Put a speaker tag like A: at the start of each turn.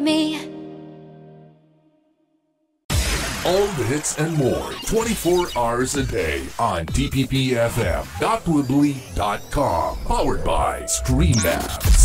A: Me.
B: All the hits and more 24 hours a day on tppfm.weebly.com. Powered by StreamLabs.